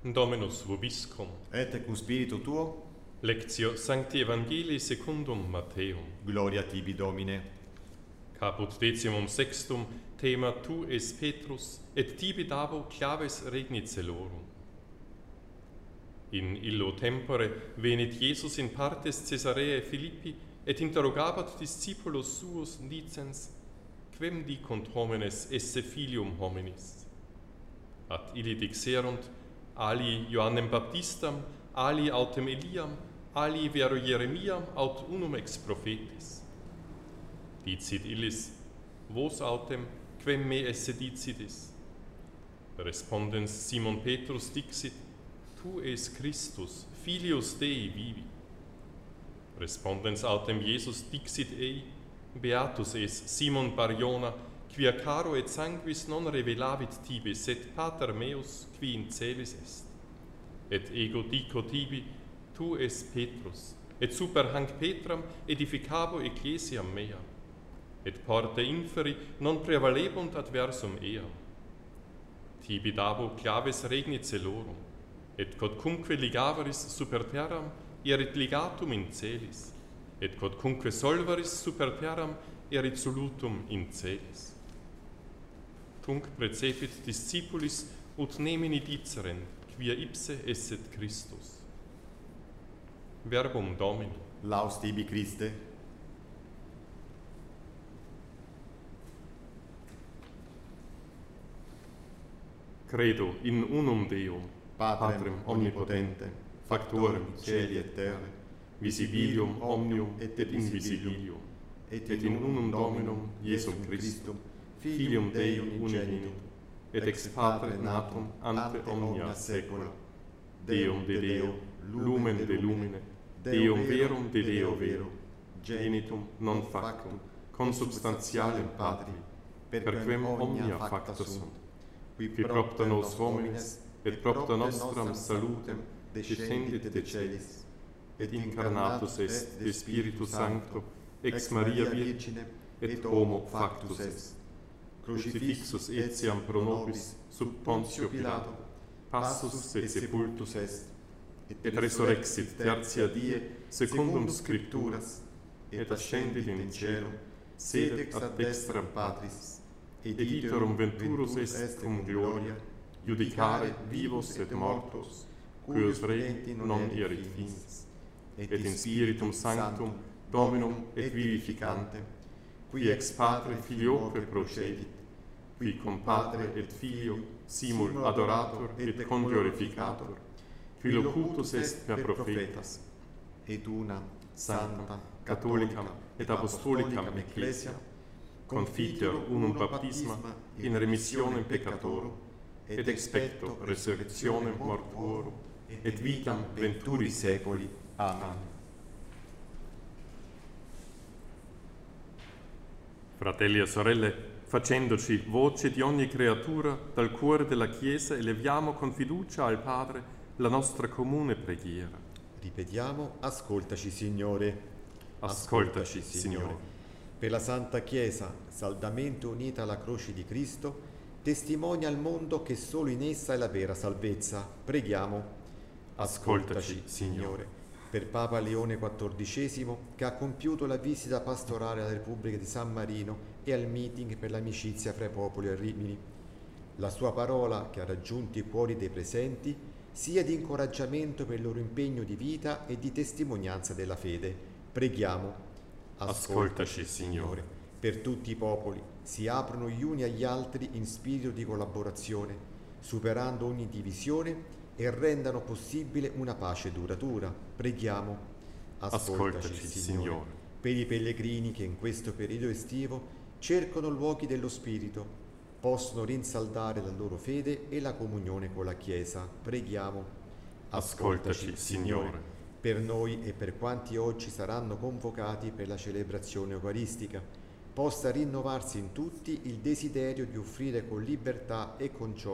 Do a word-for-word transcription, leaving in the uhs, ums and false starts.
Dominus vobiscum. Et cum spiritu tuo. Lectio Sancti Evangelii secundum Matteum. Gloria tibi, Domine. Caput decimum sextum, thema Tu es Petrus, et tibi dabo claves regnit celorum. In illo tempore venit Jesus in partes Caesareae Philippi, et interrogabat discipulos suos dicens, quem dicunt homines esse filium hominis? At illi dixerunt, ali Ioannem Baptistam, ali autem Eliam, ali vero Jeremiam aut unum ex prophetis. Dicit illis, vos autem, quem me esse dicidis? Respondens Simon Petrus dixit, Tu es Christus, filius Dei vivi. Respondens autem Iesus dixit ei, Beatus es Simon Bar-Jona, quia caro et sanguis non revelavit tibi, sed Pater meus, qui in celis est. Et ego dico tibi, tu es Petrus, et super hanc Petram edificabo ecclesiam mea, et porte inferi non prevalebunt adversum eam. Tibi dabo claves regnit celorum, et quodcunque ligaveris super terram, erit ligatum in celis, et quodcunque solveris super terram, erit solutum in celis. Tunc precepit discipulis ut nemini diceren, quia ipse esset Christus. Verbum Domini. Laus tibi, Christe. Credo in unum Deum, Patrem, Patrem omnipotente, factorem caeli et terrae, visibilium omnium et invisibilium, et in unum Dominum Iesum Christum, Filium Dei unigenitum, et ex Patre natum ante omnia saecula, Deum de Deo, lumen de lumine, Deum verum de Deo vero, genitum non factum, consubstantialem Patri, per quem omnia facta sunt, qui propter nos homines, et propter nostram salutem, descendit de celis, et incarnatus est de Spiritu Sancto, ex Maria Virgine, et homo factus est. Crucifixus etiam pro nobis sub Pontio Pilato, passus et sepultus est, et resurrexit tertia die secundum Scripturas, et ascendit in cielo, sedet ad dextram Patris, et iterum venturus est cum gloria, judicare vivos et mortos, cuius regni non erit finis, et in Spiritum Sanctum Dominum et vivificantem, qui ex Patre Filioque procedit, qui cum Patre et Filio simul adorator et conglorificator, qui locutus est per prophetas, et una Santa, Catholicam et Apostolicam Ecclesia, confiteor unum baptisma in remissionem peccatorum, et expecto resurrectionem mortuorum, et vitam venturi saeculi. Amen. Fratelli e sorelle, facendoci voce di ogni creatura, dal cuore della Chiesa eleviamo con fiducia al Padre la nostra comune preghiera. Ripetiamo, ascoltaci, Signore. Ascoltaci, Signore. Per la Santa Chiesa, saldamente unita alla croce di Cristo, testimonia al mondo che solo in essa è la vera salvezza. Preghiamo. Ascoltaci, Signore. Per Papa Leone quattordicesimo, che ha compiuto la visita pastorale alla Repubblica di San Marino e al meeting per l'amicizia fra i popoli a Rimini. La sua parola, che ha raggiunto i cuori dei presenti, sia di incoraggiamento per il loro impegno di vita e di testimonianza della fede. Preghiamo. Ascoltaci, Signore. Per tutti i popoli si aprono gli uni agli altri in spirito di collaborazione, superando ogni divisione e rendano possibile una pace duratura. Preghiamo. Ascoltaci, Ascoltaci Signore. Signore. Per i pellegrini che in questo periodo estivo cercano luoghi dello Spirito, possono rinsaldare la loro fede e la comunione con la Chiesa. Preghiamo. Ascoltaci, Signore. Per noi e per quanti oggi saranno convocati per la celebrazione eucaristica, possa rinnovarsi in tutti il desiderio di offrire con libertà e con gioia